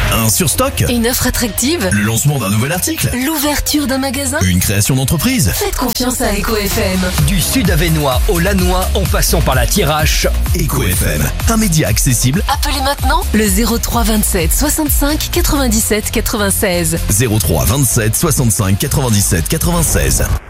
Un surstock? Une offre attractive? Le lancement d'un nouvel article? L'ouverture d'un magasin? Une création d'entreprise? Faites confiance à Eco FM. Du Sud-Avesnois au Lannoy en passant par la Thiérache. Eco FM, un média accessible. Appelez maintenant le 03 27 65 97 96. 03 27 65 97 96.